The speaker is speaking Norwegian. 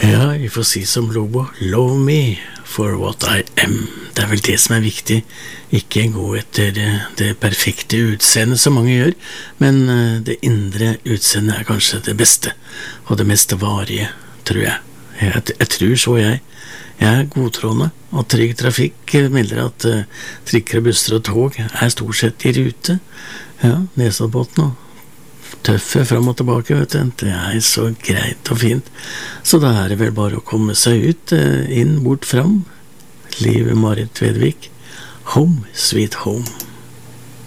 Ja, vi får si som Lobo, love me for what I am. Det vel det som viktig, ikke gå etter det perfekte utseendet som mange gjør, men det indre utseendet kanskje det beste, og det mest varige, tror jeg. Jeg tror så jeg. Jeg godtroende, og Trygg Trafikk melder at trikker og busser og tog stort sett i rute. Ja, Nesoddbotn og tøffe fram og tilbake, vet du. Det så greit og fint. Så da det vel bare å komme seg ut, inn, bort, fram. Liv Marit Tvedvik. Home, sweet home.